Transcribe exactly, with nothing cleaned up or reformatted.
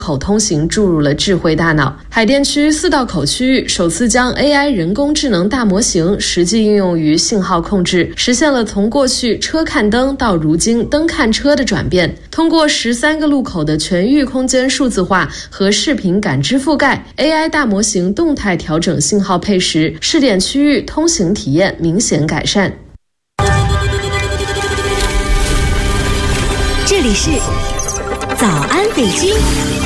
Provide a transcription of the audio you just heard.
口通行注入了智慧大脑。海淀区四道口区域首次将 A I 人工智能大模型实际应用于信号控制，实现了从过去车看灯到如今灯看车的转变。通过十三个路口的全域空间数字化和视频感知覆盖， A I 大模型动态调整信号配时，试点区域通行体验明显改善。 这里是早安北京。